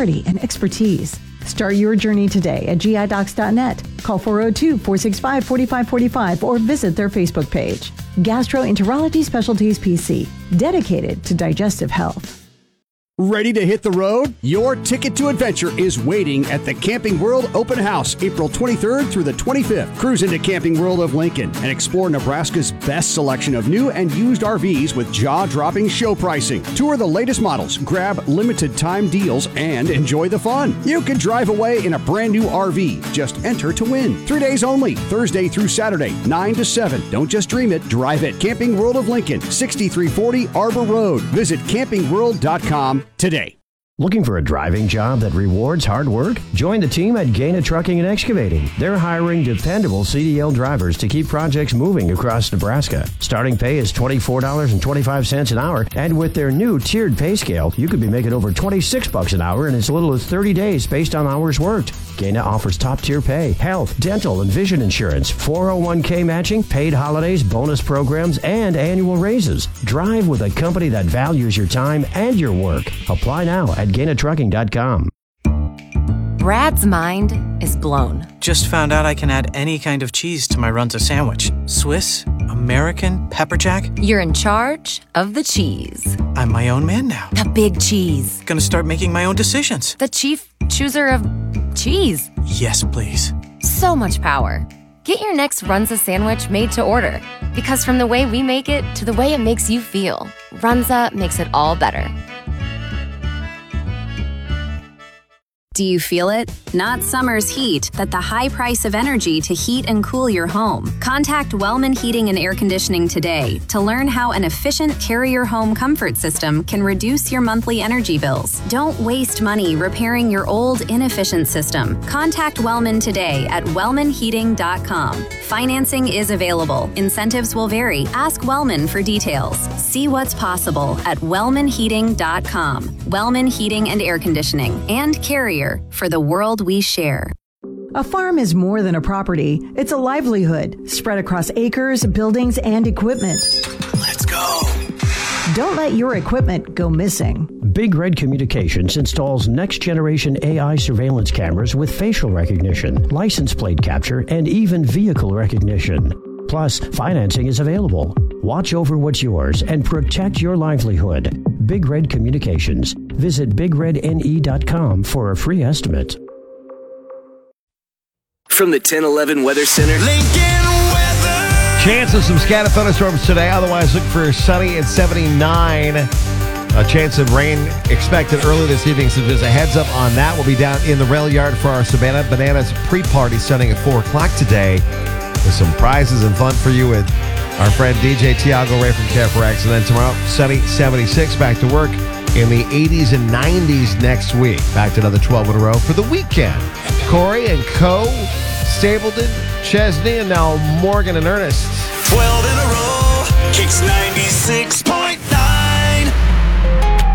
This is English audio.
clarity, and expertise. Start your journey today at gidocs.net. Call 402-465-4545 or visit their Facebook page. Gastroenterology Specialties PC, dedicated to digestive health. Ready to hit the road? Your ticket to adventure is waiting at the Camping World Open House, April 23rd through the 25th. Cruise into Camping World of Lincoln and explore Nebraska's best selection of new and used RVs with jaw-dropping show pricing. Tour the latest models, grab limited time deals, and enjoy the fun. You can drive away in a brand new RV. Just enter to win. 3 days only, Thursday through Saturday, 9 to 7. Don't just dream it, drive it. Camping World of Lincoln, 6340 Arbor Road. Visit campingworld.com today. Looking for a driving job that rewards hard work? Join the team at Gaina Trucking and Excavating. They're hiring dependable CDL drivers to keep projects moving across Nebraska. Starting pay is $24.25 an hour, and with their new tiered pay scale, you could be making over $26 an hour in as little as 30 days based on hours worked. Gaina offers top-tier pay, health, dental, and vision insurance, 401k matching, paid holidays, bonus programs, and annual raises. Drive with a company that values your time and your work. Apply now at GainaTrucking.com. Brad's mind is blown. Just found out I can add any kind of cheese to my Runza sandwich. Swiss, American, pepper jack. You're in charge of the cheese. I'm my own man now. The big cheese. Gonna start making my own decisions. The chief chooser of cheese. Yes, please. So much power. Get your next Runza sandwich made to order. Because from the way we make it to the way it makes you feel, Runza makes it all better. Do you feel it? Not summer's heat, but the high price of energy to heat and cool your home. Contact Wellman Heating and Air Conditioning today to learn how an efficient Carrier home comfort system can reduce your monthly energy bills. Don't waste money repairing your old, inefficient system. Contact Wellman today at wellmanheating.com. Financing is available. Incentives will vary. Ask Wellman for details. See what's possible at wellmanheating.com. Wellman Heating and Air Conditioning and Carrier, for the world we share. A farm is more than a property. It's a livelihood spread across acres, buildings, and equipment. Let's go. Don't let your equipment go missing. Big Red Communications installs next-generation AI surveillance cameras with facial recognition, license plate capture, and even vehicle recognition. Plus, financing is available. Watch over what's yours and protect your livelihood. Big Red Communications. Visit bigredne.com for a free estimate. From the 1011 Weather Center, Lincoln weather. Chance of some scattered thunderstorms today. Otherwise, look for sunny at 79. A chance of rain expected early this evening, so there's a heads up on that. We'll be down in the rail yard for our Savannah Bananas pre-party starting at 4 o'clock today with some prizes and fun for you with our friend DJ Tiago Ray from Careforex. And then tomorrow, sunny 76, back to work in the 80s and 90s next week. Back to another 12 in a row for the weekend. Corey and Co, Stapleton, Chesney, and now Morgan and Ernest. 12 in a row, Kicks 96.